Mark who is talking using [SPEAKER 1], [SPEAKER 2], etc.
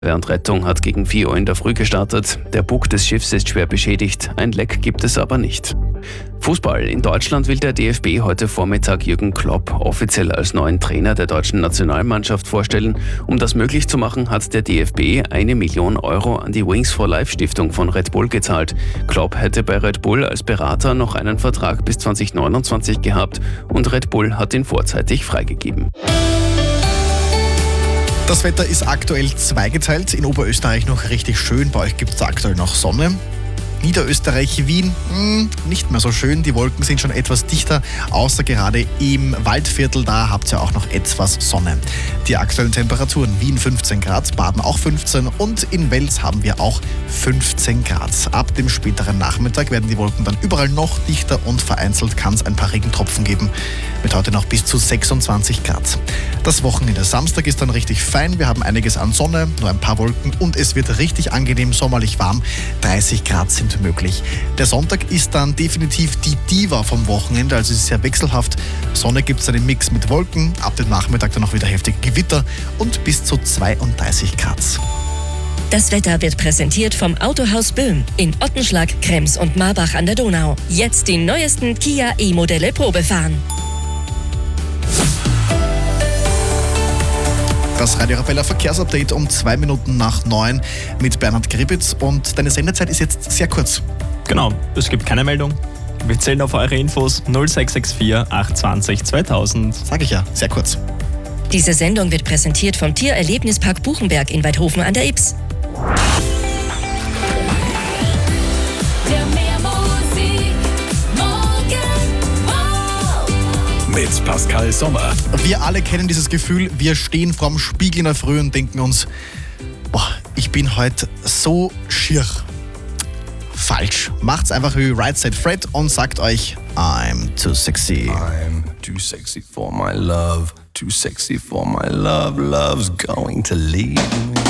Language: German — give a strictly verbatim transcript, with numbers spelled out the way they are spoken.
[SPEAKER 1] Und Rettung hat gegen vier Uhr in der Früh gestartet. Der Bug des Schiffs ist schwer beschädigt, ein Leck gibt es aber nicht. Fußball. In Deutschland will der D F B heute Vormittag Jürgen Klopp offiziell als neuen Trainer der deutschen Nationalmannschaft vorstellen. Um das möglich zu machen, hat der D F B eine Million Euro an die Wings for Life Stiftung von Red Bull gezahlt. Klopp hätte bei Red Bull als Berater noch einen Vertrag bis zwanzig neunundzwanzig gehabt und Red Bull hat ihn vorzeitig freigegeben.
[SPEAKER 2] Das Wetter ist aktuell zweigeteilt. In Oberösterreich noch richtig schön, bei euch gibt es aktuell noch Sonne. Niederösterreich, Wien, mh, nicht mehr so schön. Die Wolken sind schon etwas dichter, außer gerade im Waldviertel, da habt ihr auch noch etwas Sonne. Die aktuellen Temperaturen: Wien fünfzehn Grad, Baden auch fünfzehn und in Wels haben wir auch fünfzehn Grad. Ab dem späteren Nachmittag werden die Wolken dann überall noch dichter und vereinzelt kann es ein paar Regentropfen geben. Mit heute noch bis zu sechsundzwanzig Grad. Das Wochenende Samstag ist dann richtig fein. Wir haben einiges an Sonne, nur ein paar Wolken und es wird richtig angenehm sommerlich warm. dreißig Grad sind möglich. Der Sonntag ist dann definitiv die Diva vom Wochenende, also es ist sehr wechselhaft. Sonne gibt es einen Mix mit Wolken, ab dem Nachmittag dann auch wieder heftige Gewitter und bis zu zweiunddreißig Grad.
[SPEAKER 3] Das Wetter wird präsentiert vom Autohaus Böhm in Ottenschlag, Krems und Marbach an der Donau. Jetzt die neuesten Kia E-Modelle Probefahren.
[SPEAKER 2] Das Radio Arabella Verkehrsupdate um zwei Minuten nach neun mit Bernhard Gribitz und deine Sendezeit ist jetzt sehr kurz.
[SPEAKER 4] Genau, es gibt keine Meldung. Wir zählen auf eure Infos null sechs sechs vier acht zwei null zweitausend.
[SPEAKER 2] Sag ich ja, sehr kurz.
[SPEAKER 3] Diese Sendung wird präsentiert vom Tiererlebnispark Buchenberg in Weidhofen an der Ybbs.
[SPEAKER 5] Mit Pascal Sommer.
[SPEAKER 2] Wir alle kennen dieses Gefühl, wir stehen vorm Spiegel in der Früh und denken uns, boah, ich bin heute so schier. Falsch. Macht's einfach wie Right Said Fred und sagt euch, I'm too sexy.
[SPEAKER 5] I'm too sexy for my love, too sexy for my love, love's going to leave me.